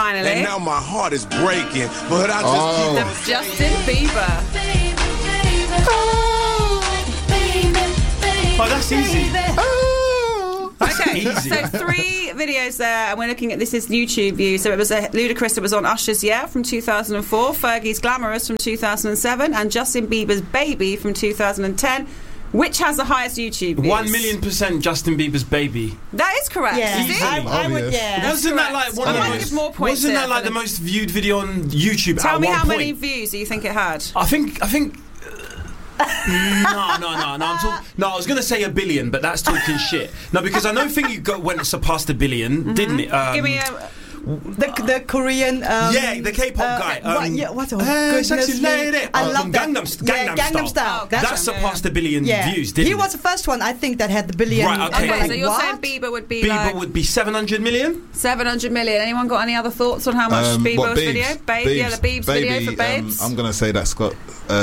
Finally. And now my heart is breaking, but I just keep on Justin Bieber. Oh, that's easy. Okay, easy. so 3 videos there, and we're looking at this is YouTube view. So it was Ludacris that was on Usher's Yeah from 2004, Fergie's Glamorous from 2007, and Justin Bieber's Baby from 2010. Which has the highest YouTube views? 1,000,000% Justin Bieber's Baby. That is correct. Yeah, Is it? I would. Yeah, Wasn't that like one of the I might most? give more points Wasn't here that like for the most viewed video on YouTube Tell at me one how point? many views do you think it had? I think. No. I was gonna say 1 billion, but that's talking shit. No, because I don't think went surpassed 1 billion, didn't it? Give me a... the Korean. The K-pop guy. What's it? Sexy lady. I love that. Gangnam Style. Oh, That surpassed 1 billion views, didn't it? He was the first one, I think, that had the billion. Right, okay. Okay, Like, so you're what? saying Bieber would be Bieber would be 700 million. 700 million. Anyone got any other thoughts on how much Bieber's video? Babe, yeah, the Biebs video for Babes. I'm gonna say that's got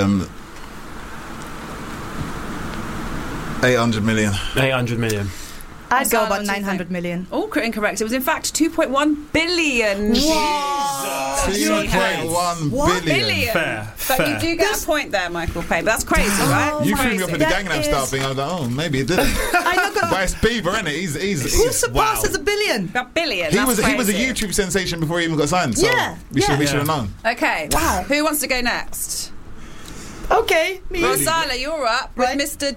800 million. 800 million. I'd go Hassan, about what do you 900 think? million. All incorrect. It was in fact 2.1 billion. Whoa! 2.1 billion. Fair. But you do get a point there, Michael Payne. But that's crazy, right? You It's threw me up crazy. in the That Gangnam is- Style thing. I was like, oh, maybe it didn't. I'm not gonna. But it's Bieber, isn't it? Who surpasses a billion? A billion. He that's was a crazy. YouTube sensation before he even got signed. So Yeah, we should yeah. have known. Okay. Wow. Who wants to go next? Okay, me. Rosala, you're up with Right. Mr.